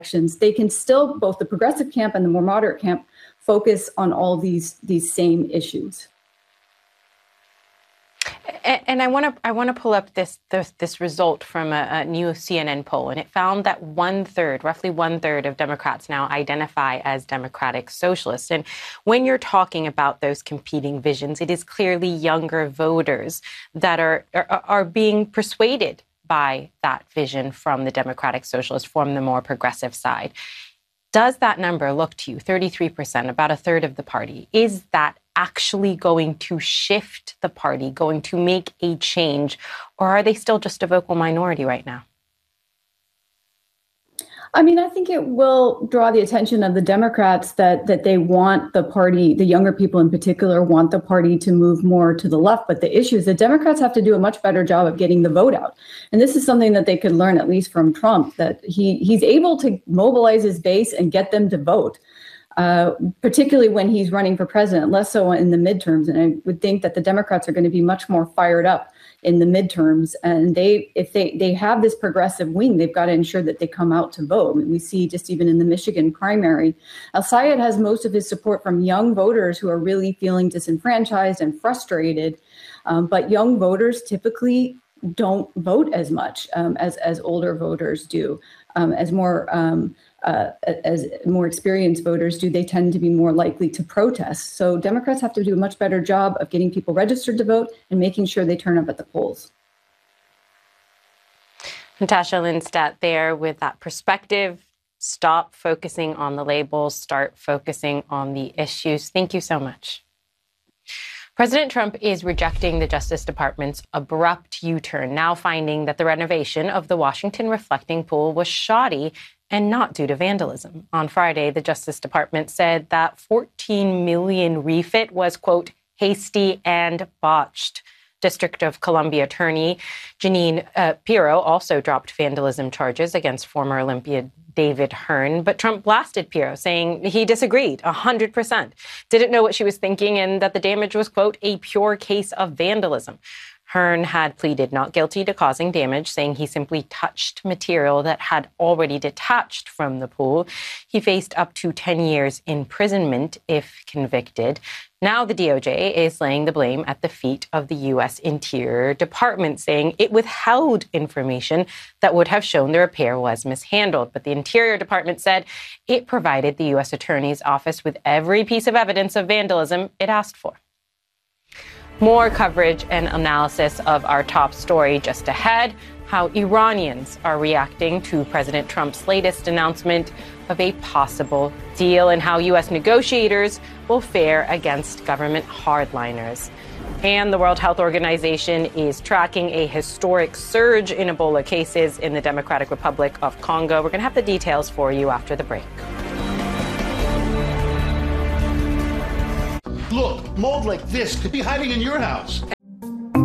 elections, they can still, both the progressive camp and the more moderate camp, focus on all these same issues. And I want to pull up this result from a new CNN poll, and it found that roughly one third of Democrats now identify as democratic socialists. And when you're talking about those competing visions, it is clearly younger voters that are being persuaded by that vision from the democratic socialists, from the more progressive side. Does that number look to you, 33%, about a third of the party, is that actually going to shift the party, going to make a change, or are they still just a vocal minority right now? I mean, I think it will draw the attention of the Democrats that they want the party, the younger people in particular, want the party to move more to the left. But the issue is the Democrats have to do a much better job of getting the vote out. And this is something that they could learn, at least from Trump, that he's able to mobilize his base and get them to vote. Particularly when he's running for president, less so in the midterms. And I would think that the Democrats are going to be much more fired up in the midterms. And if they have this progressive wing, they've got to ensure that they come out to vote. I mean, we see just even in the Michigan primary, El-Sayed has most of his support from young voters who are really feeling disenfranchised and frustrated. But young voters typically don't vote as much as older voters do, as more experienced voters do. They tend to be more likely to protest. So Democrats have to do a much better job of getting people registered to vote and making sure they turn up at the polls. Natasha Lindstedt there with that perspective. Stop focusing on the labels, start focusing on the issues. Thank you so much. President Trump is rejecting the Justice Department's abrupt U-turn, now finding that the renovation of the Washington reflecting pool was shoddy and not due to vandalism. On Friday, the Justice Department said that $14 million refit was, quote, hasty and botched. District of Columbia Attorney Jeanine Pirro also dropped vandalism charges against former Olympian David Hearn, but Trump blasted Pirro, saying he disagreed 100%, didn't know what she was thinking, and that the damage was, quote, a pure case of vandalism. Hearn had pleaded not guilty to causing damage, saying he simply touched material that had already detached from the pool. He faced up to 10 years imprisonment if convicted. Now the DOJ is laying the blame at the feet of the U.S. Interior Department, saying it withheld information that would have shown the repair was mishandled. But the Interior Department said it provided the U.S. Attorney's Office with every piece of evidence of vandalism it asked for. More coverage and analysis of our top story just ahead, how Iranians are reacting to President Trump's latest announcement of a possible deal, and how U.S. negotiators will fare against government hardliners. And the World Health Organization is tracking a historic surge in Ebola cases in the Democratic Republic of Congo. We're going to have the details for you after the break. Look, mold like this could be hiding in your house.